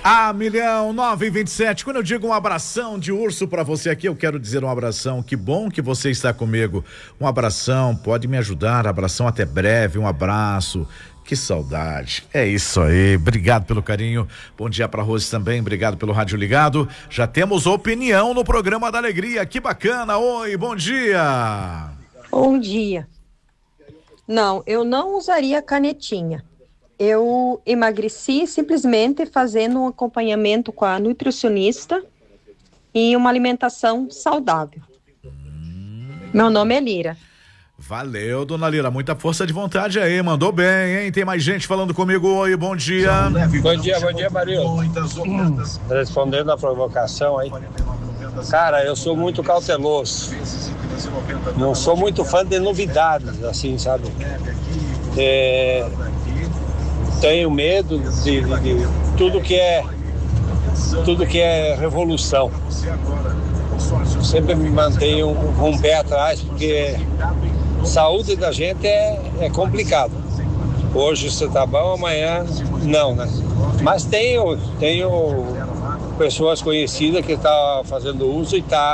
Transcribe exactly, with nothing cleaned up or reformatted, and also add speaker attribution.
Speaker 1: Ah, milhão, nove e vinte e sete. Quando eu digo um abração de urso pra você aqui, eu quero dizer um abração. Que bom que você está comigo. Um abração, pode me ajudar. Abração até breve, um abraço. Que saudade. É isso aí. Obrigado pelo carinho. Bom dia pra Rose também. Obrigado pelo rádio ligado. Já temos opinião no programa da Alegria. Que bacana. Oi, bom dia.
Speaker 2: Bom dia. Não, eu não usaria canetinha. Eu emagreci simplesmente fazendo um acompanhamento com a nutricionista e uma alimentação saudável. Hum. Meu nome é Lira.
Speaker 1: Valeu, dona Lira, muita força de vontade aí, mandou bem, hein? Tem mais gente falando comigo. Oi, bom dia.
Speaker 3: Bom dia, bom dia, Mario. Hum, respondendo a provocação aí. Cara, eu sou muito cauteloso. Não sou muito fã de novidades, assim, sabe? É... Tenho medo de, de, de tudo que é tudo que é revolução. Sempre me mantenho um, um pé atrás, porque a saúde da gente é, é complicado. Hoje você tá bom, amanhã não, né? Mas tenho, tenho pessoas conhecidas que estão fazendo uso e tá